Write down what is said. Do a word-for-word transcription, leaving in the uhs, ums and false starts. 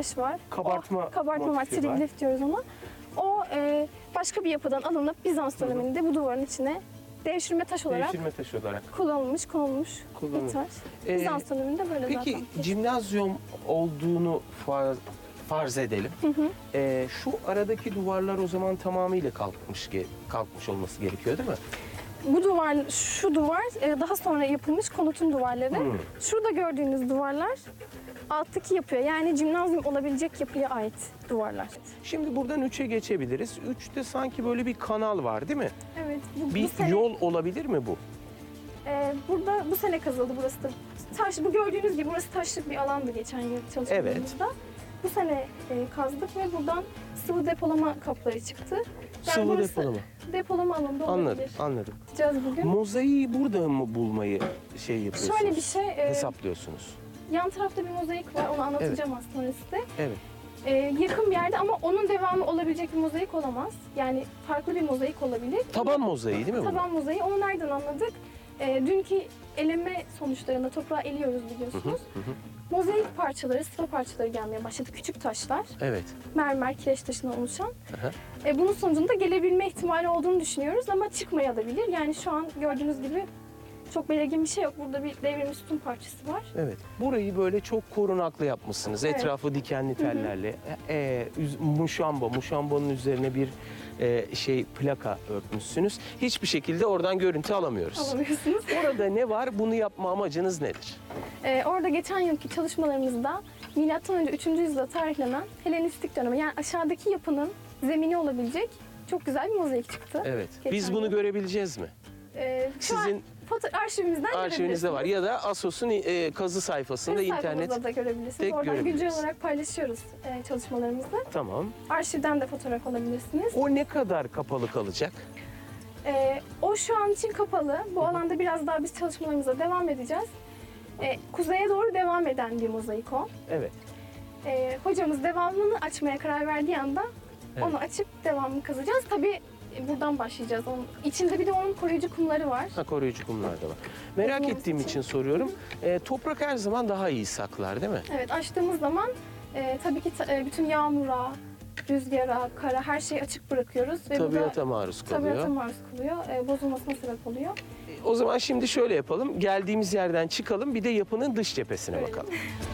taş var. Kabartma O, kabartma var, motifi var. triglif diyoruz ona. O e, başka bir yapıdan alınıp Bizans döneminde bu duvarın içine devşirme taş olarak Devşirme taşı olarak. kullanılmış, konulmuş Kullanılmış. bir taş. Ee, Bizans döneminde böyle Peki zaten. cimnazyum olduğunu farz, farz edelim. Hı hı. Ee, şu aradaki duvarlar o zaman tamamıyla kalkmış ge- kalkmış olması gerekiyor değil mi? Bu duvar, şu duvar e, daha sonra yapılmış konutun duvarları. Hmm. Şurada gördüğünüz duvarlar alttaki yapıya, yani cimnazyum olabilecek yapıya ait duvarlar. Şimdi buradan üçe geçebiliriz. Üçte sanki böyle bir kanal var değil mi? Evet. Bu, Bir bu sene, yol olabilir mi bu? e, burada bu sene kazıldı burası da. Taş, bu gördüğünüz gibi burası taşlık bir alandı geçen yıl çalışmalarımızda. Bu sene e, kazdık ve buradan sıvı depolama kapları çıktı. Yani Sıvı burası depolama. Depolama alanında Anladım, olabilir. anladım. Gideceğiz bugün. Mozaiği burada mı bulmayı şey yapıyorsunuz? Şöyle bir şey, e, Hesaplıyorsunuz. yan tarafta bir mozaik var, onu anlatacağım az sonra size. Evet. Ee, yakın bir yerde ama onun devamı olabilecek bir mozaik olamaz. Yani farklı bir mozaik olabilir. Taban mozaiği değil mi bu? Taban mozaiği. Onu nereden anladık? Ee, dünkü eleme sonuçlarında toprağı eliyoruz biliyorsunuz. Mozaik parçaları, sıva parçaları gelmeye başladı. Küçük taşlar, Evet. mermer, kireç taşından oluşan. Aha. Ee, bunun sonucunda gelebilme ihtimali olduğunu düşünüyoruz ama çıkmayabilir. Yani şu an gördüğünüz gibi çok belirgin bir şey yok. Burada bir devrilmiş sütun parçası var. Evet. Burayı böyle çok korunaklı yapmışsınız. Evet. Etrafı dikenli tellerle. E, üz- muşamba, muşambanın üzerine bir e, şey plaka örtmüşsünüz. Hiçbir şekilde oradan görüntü alamıyoruz. Alamıyorsunuz. Orada ne var? Bunu yapma amacınız nedir? Ee, orada geçen yılki çalışmalarımızda milattan önce üçüncü yüzyılda tarihlenen Helenistik dönemi, yani aşağıdaki yapının zemini olabilecek çok güzel bir mozaik çıktı. Evet. Geçen Biz bunu yıl. görebileceğiz mi? Ee, şu an Sizin foto arşivimizden arşivinizde var görebilirsiniz. ya da Asos'un e, kazı sayfasında Web internet. sayfamızda da görebilirsiniz. tek Oradan güncel görebiliriz. olarak paylaşıyoruz e, çalışmalarımızı. Tamam. Arşivden de fotoğraf alabilirsiniz. O ne kadar kapalı kalacak? Ee, o şu an için kapalı. Bu alanda biraz daha biz çalışmalarımıza devam edeceğiz. Ee, kuzeye doğru devam eden bir mozaik o. Evet. Ee, hocamız devamını açmaya karar verdiği anda Evet. onu açıp devamını kazacağız. Tabii e, buradan başlayacağız. Onun içinde bir de onun koruyucu kumları var. Ha, koruyucu kumlar da var. Merak Korunması ettiğim için. için soruyorum. E, toprak her zaman daha iyi saklar değil mi? Evet, açtığımız zaman e, tabii ki ta- e, bütün yağmura, rüzgara, kara her şeyi açık bırakıyoruz. Ve bu da Tabiata maruz kalıyor. tabiata maruz kalıyor. E, bozulmasına sebep oluyor. O zaman şimdi şöyle yapalım. Geldiğimiz yerden çıkalım, bir de yapının dış cephesine Öyle. bakalım.